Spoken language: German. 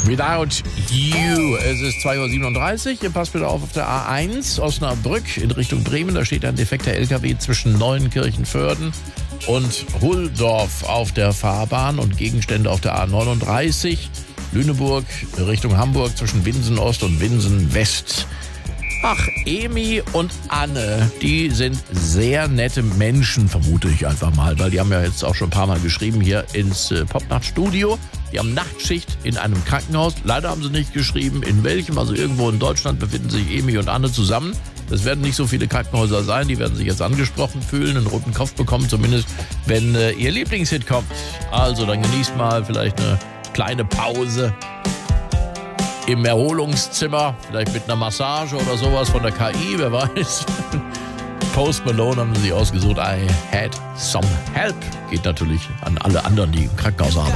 Without You. Es ist 2:37 Uhr. Ihr passt bitte auf der A1 Osnabrück in Richtung Bremen. Da steht ein defekter LKW zwischen Neuenkirchen-Vörden und Hulldorf auf der Fahrbahn und Gegenstände auf der A39 Lüneburg Richtung Hamburg zwischen Winsen Ost und Winsen West. Ach, Emi und Anne, die sind sehr nette Menschen, vermute ich einfach mal, weil die haben ja jetzt auch schon ein paar Mal geschrieben hier ins Popnacht-Studio. Die haben Nachtschicht in einem Krankenhaus. Leider haben sie nicht geschrieben, in welchem, also irgendwo in Deutschland befinden sich Emi und Anne zusammen. Das werden nicht so viele Krankenhäuser sein, die werden sich jetzt angesprochen fühlen, einen roten Kopf bekommen, zumindest wenn ihr Lieblingshit kommt. Also dann genießt mal vielleicht eine kleine Pause im Erholungszimmer, vielleicht mit einer Massage oder sowas von der KI, wer weiß. Post Malone haben sie sich ausgesucht. I had some help. Geht natürlich an alle anderen, die im Krankenhaus arbeiten.